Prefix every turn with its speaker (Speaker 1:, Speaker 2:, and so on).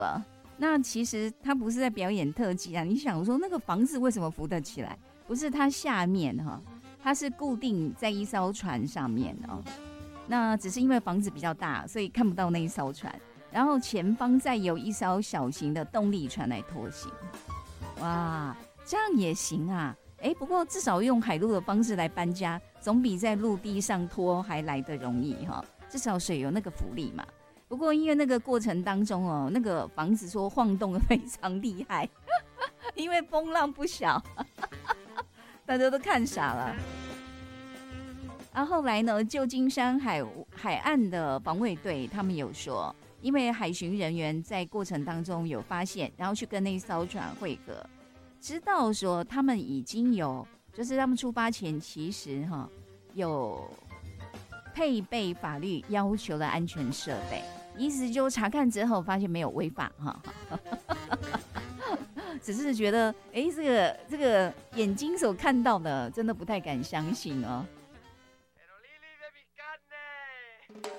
Speaker 1: 那其实他不是在表演特技啊，你想说那个房子为什么浮得起来？不是它下面它是固定在一艘船上面那只是因为房子比较大，所以看不到那一艘船，然后前方再有一艘小型的动力船来拖行。哇，这样也行啊！不过至少用海陆的方式来搬家，总比在陆地上拖还来得容易至少水有那个浮力嘛。不过因为那个过程当中那个房子说晃动得非常厉害，因为风浪不小，大家都看傻了。后来呢，旧金山海岸的防卫队他们有说，因为海巡人员在过程当中有发现，然后去跟那艘船会合，知道说他们已经有，就是他们出发前其实有配备法律要求的安全设备，意思就查看之后发现没有违法只是觉得这个眼睛所看到的真的不太敢相信